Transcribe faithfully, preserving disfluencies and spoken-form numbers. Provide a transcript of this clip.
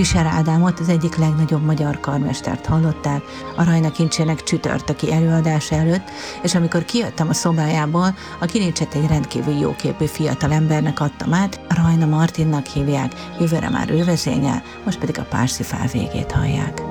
Fischer Ádámot, az egyik legnagyobb magyar karmestert hallották a Rajna Kincsének csütörtöki előadása előtt, és amikor kijöttem a szobájából, a kilincset egy rendkívül jóképű fiatalembernek adtam át, Rajna Martinnak hívják, jövőre már ő vezényel, most pedig a Parsifal végét hallják.